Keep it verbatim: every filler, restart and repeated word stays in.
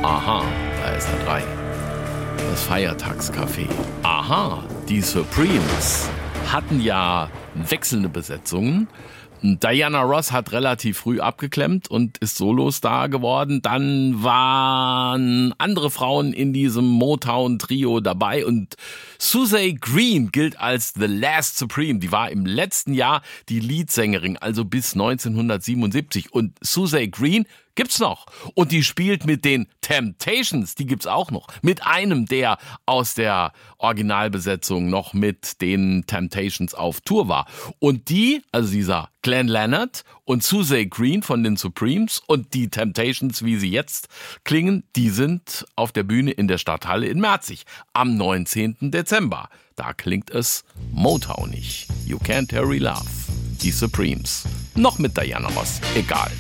Aha, da ist er drei. Das Feiertagscafé. Aha, die Supremes hatten ja wechselnde Besetzungen. Diana Ross hat relativ früh abgeklemmt und ist Solostar geworden. Dann waren andere Frauen in diesem Motown-Trio dabei und Susie Green gilt als The Last Supreme. Die war im letzten Jahr die Leadsängerin, also bis neunzehnhundertsiebenundsiebzig. Und Susie Green gibt's noch. Und die spielt mit den Temptations, die gibt's auch noch. Mit einem, der aus der Originalbesetzung noch mit den Temptations auf Tour war. Und die, also dieser Glenn Leonard und Susie Green von den Supremes und die Temptations, wie sie jetzt klingen, die sind auf der Bühne in der Stadthalle in Merzig am neunzehnten Dezember. Da klingt es Motownig. You Can't Hurry Love. Die Supremes. Noch mit Diana Ross. Egal.